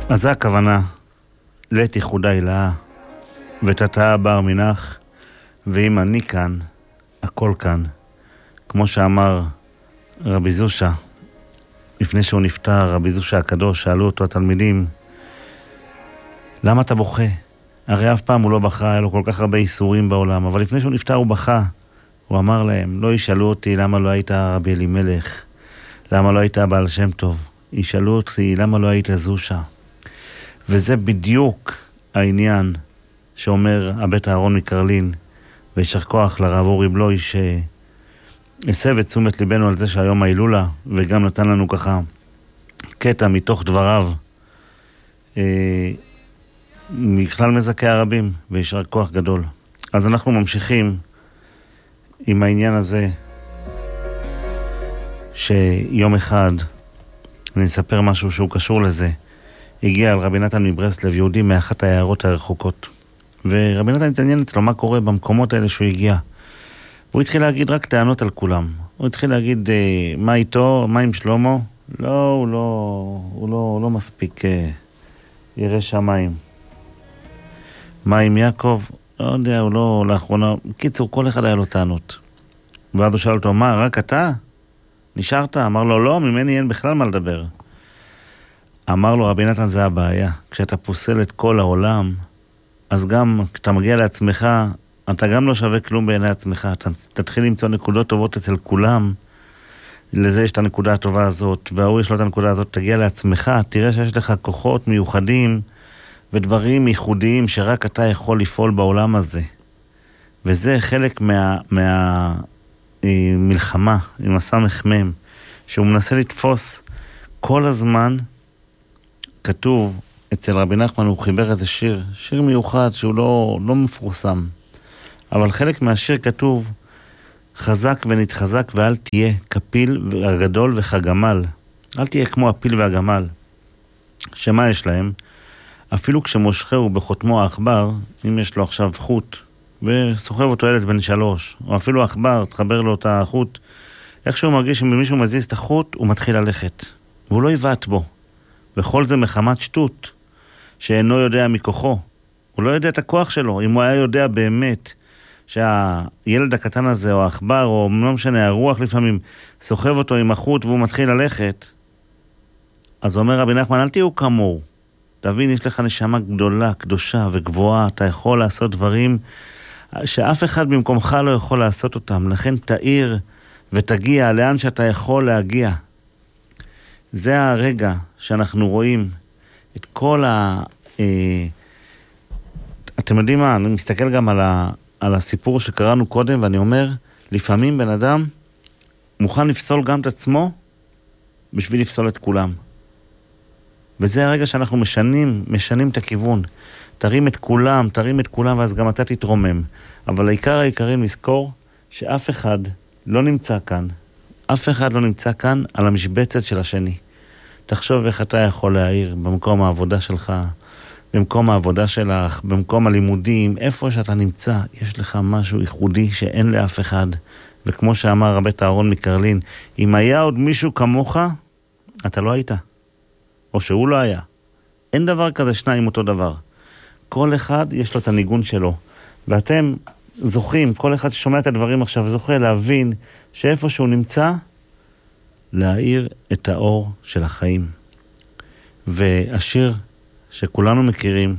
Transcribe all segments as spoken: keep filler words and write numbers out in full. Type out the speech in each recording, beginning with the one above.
אז זה הכוונה, לית ייחודה הילאה, ותתאה בר מנך, ואם אני כאן, הכל כאן. כמו שאמר רבי זושה, לפני שהוא נפטר, רבי זושה הקדוש, שאלו אותו התלמידים, למה אתה בוכה? הרי אף פעם הוא לא בכה, היה לו כל כך הרבה איסורים בעולם, אבל לפני שהוא נפטר הוא בכה. הוא אמר להם, לא ישאלו אותי למה לא היית רבי אלימלך, למה לא היית בעל שם טוב, ישאלו אותי למה לא היית זושה. וזה בדיוק העניין שאומר הבית אהרון מקרלין, וישר כוח לרב אורי בלוי שהסב את תשומת ליבנו על זה שהיום ההילולה, וגם נתן לנו ככה קטע מתוך דבריו אה, מכלל מזכי הרבים, וישר כוח גדול. אז אנחנו ממשיכים עם העניין הזה שיום אחד אני אספר משהו שהוא קשור לזה. הגיע על רבי נתן מברסלב, יהודי מאחת העיירות הרחוקות, ורבי נתן התעניין אצלו מה קורה במקומות האלה שהוא הגיע. הוא התחיל להגיד רק טענות על כולם. הוא התחיל להגיד אה, מה איתו, מה עם שלמה. לא, הוא לא, הוא לא, הוא לא מספיק אה, ירא שמיים. מה עם יעקב? לא יודע, הוא לא לאחרונה. קיצור, כל אחד היה לו טענות. ואז הוא שאל אותו, מה, רק אתה? נשארת? אמר לו, לא, ממני אין בכלל מה לדבר. אמר לו, רבי נתן, זה הבעיה. כשאתה פוסל את כל העולם, אז גם כשאתה מגיע לעצמך, אתה גם לא שווה כלום בעיני עצמך. אתה תתחיל למצוא נקודות טובות אצל כולם. לזה יש את הנקודה הטובה הזאת, והוא יש לו את הנקודה הזאת. תגיע לעצמך, תראה שיש לך כוחות מיוחדים, ודברים ייחודיים שרק אתה יכול לפעול בעולם הזה. וזה חלק מה, מה, מלחמה עם הסמך מם, שהוא מנסה לתפוס כל הזמן. כתוב אצל רבי נחמן, הוא חיבר איזה שיר, שיר מיוחד שהוא לא, לא מפורסם, אבל חלק מהשיר כתוב, חזק ונתחזק ואל תהיה כפיל הגדול וכגמל. אל תהיה כמו הפיל והגמל. שמה יש להם? אפילו כשמושכהו בחותמו האחבר, אם יש לו עכשיו חוט, וסוחב אותו ילד בן שלוש, או אפילו האחבר, תחבר לו את החוט, איך שהוא מרגיש שמישהו מזיז את החוט, הוא מתחיל ללכת. והוא לא יבעט בו. וכל זה מחמת שטות, שאינו יודע מכוחו. הוא לא יודע את הכוח שלו. אם הוא היה יודע באמת שהילד הקטן הזה, או האחבר, או לא משנה, הרוח לפעמים, סוחב אותו עם החוט והוא מתחיל ללכת, אז אומר רבי נחמן, אל תהיו כמוהו. תבין, יש לך נשמה גדולה, קדושה וגבוהה, אתה יכול לעשות דברים שאף אחד במקומך לא יכול לעשות אותם. לכן תאיר ותגיע לאן שאתה יכול להגיע. זה הרגע שאנחנו רואים את כל ה... אה, אתם יודעים מה? אני מסתכל גם על, ה, על הסיפור שקראנו קודם, ואני אומר, לפעמים בן אדם מוכן לפסול גם את עצמו בשביל לפסול את כולם. וזה הרגע שאנחנו משנים, משנים את הכיוון. תרים את כולם, תרים את כולם, ואז גם אתה תתרומם. אבל העיקר העיקרים לזכור שאף אחד לא נמצא כאן. אף אחד לא נמצא כאן על המשבצת של השני. תחשוב איך אתה יכול להעיר במקום העבודה שלך, במקום העבודה שלך, במקום הלימודים, איפה שאתה נמצא, יש לך משהו ייחודי שאין לאף אחד. וכמו שאמר הבית אהרון מקרלין, אם היה עוד מישהו כמוך, אתה לא היית. או שהוא לא היה. אין דבר כזה שניים אותו דבר. כל אחד יש לו את הניגון שלו. ואתם זוכים, כל אחד ששומע את הדברים עכשיו, זוכה להבין שאיפה שהוא נמצא, להאיר את האור של החיים. והשיר שכולנו מכירים,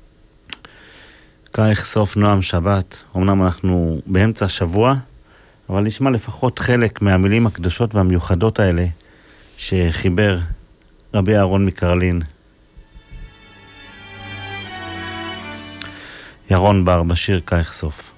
כך סוף נועם שבת, אמנם אנחנו באמצע השבוע, אבל נשמע לפחות חלק מהמילים הקדושות והמיוחדות האלה שחיבר רבי אהרון מקרלין. ירון בר בשיר כך סוף.